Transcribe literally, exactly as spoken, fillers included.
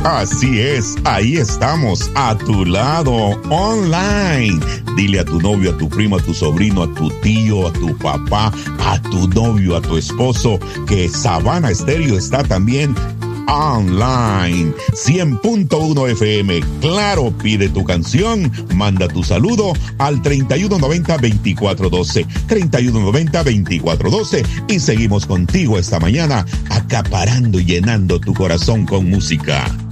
Así es, ahí estamos, a tu lado, online. Dile a tu novio, a tu primo, a tu sobrino, a tu tío, a tu papá, a tu novio, a tu esposo, que Sabana Estéreo está también online. cien punto uno F M. Claro, pide tu canción, manda tu saludo al treinta y uno noventa, veinticuatro doce, treinta y uno noventa, veinticuatro doce, y seguimos contigo esta mañana acaparando y llenando tu corazón con música.